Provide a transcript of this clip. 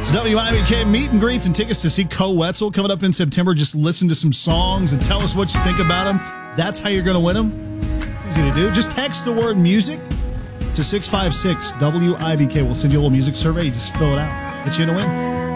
It's WIBK meet and greets and tickets to see Co Wetzel coming up in September. Just listen to some songs and tell us what you think about them. That's how you're going to win them. It's easy to do. Just text the word music to 656 WIBK. We'll send you a little music survey. You just fill it out. Get you in a win.